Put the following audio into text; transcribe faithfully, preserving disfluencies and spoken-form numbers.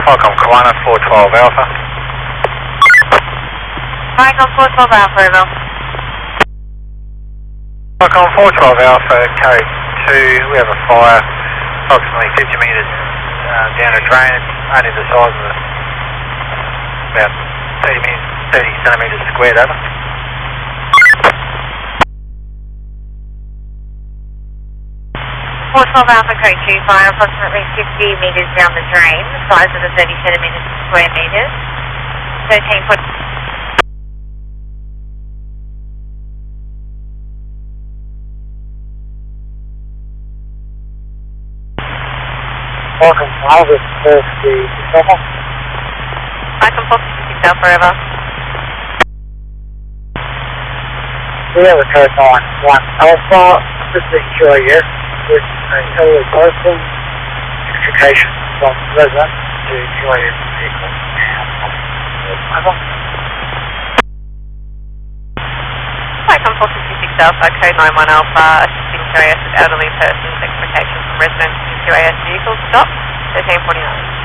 Falcon Kiwana four twelve Alpha. Falcon four twelve Alpha, over. Falcon four twelve Alpha, code two, we have a fire approximately fifty metres uh, down a drain. It's only the size of a, about thirty, meters, thirty centimetres squared, over. four twelve Alpha, code two, fire approximately fifty metres down the drain, the size of the thirty centimetres square metres, thirteen foot. Falcon five is thirty Alpha. Falcon four fifty-six Alpha, over. We have a code nine one Alpha, fifteen Q A S, with a elderly person, extrication from resident to Q A S vehicle. Over. Falcon four fifty-six Alpha, code nine one Alpha, assisting Q A S with elderly persons, extrication from resident to Q A S vehicle, stop, thirteen forty-nine.